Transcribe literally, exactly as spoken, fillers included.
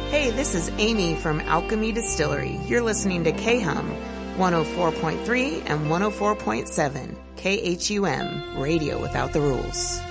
Hey, this is Amy from Alchemy Distillery. You're listening to K-Hum, one oh four point three and one oh four point seven, K H U M, Radio Without the Rules.